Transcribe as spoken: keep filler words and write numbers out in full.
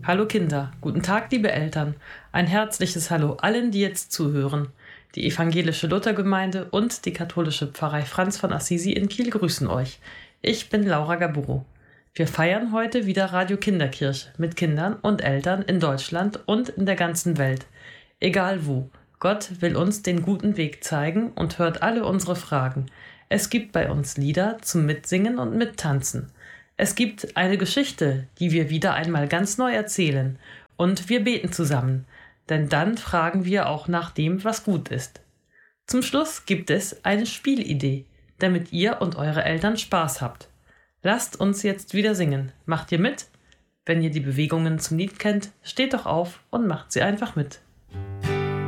Hallo Kinder, guten Tag liebe Eltern, ein herzliches Hallo allen, die jetzt zuhören. Die evangelische Luthergemeinde und die katholische Pfarrei Franz von Assisi in Kiel grüßen euch. Ich bin Laura Gaburo. Wir feiern heute wieder Radio Kinderkirche mit Kindern und Eltern in Deutschland und in der ganzen Welt. Egal wo, Gott will uns den guten Weg zeigen und hört alle unsere Fragen. Es gibt bei uns Lieder zum Mitsingen und Mittanzen. Es gibt eine Geschichte, die wir wieder einmal ganz neu erzählen. Und wir beten zusammen, denn dann fragen wir auch nach dem, was gut ist. Zum Schluss gibt es eine Spielidee, damit ihr und eure Eltern Spaß habt. Lasst uns jetzt wieder singen. Macht ihr mit? Wenn ihr die Bewegungen zum Lied kennt, steht doch auf und macht sie einfach mit.